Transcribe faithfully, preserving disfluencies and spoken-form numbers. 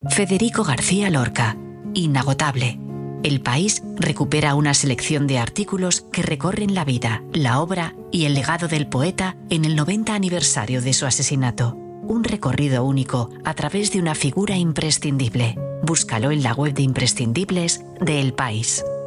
Federico García Lorca. Inagotable. El País recupera una selección de artículos que recorren la vida, la obra y el legado del poeta en el noventa aniversario de su asesinato. Un recorrido único a través de una figura imprescindible. Búscalo en la web de imprescindibles de El País.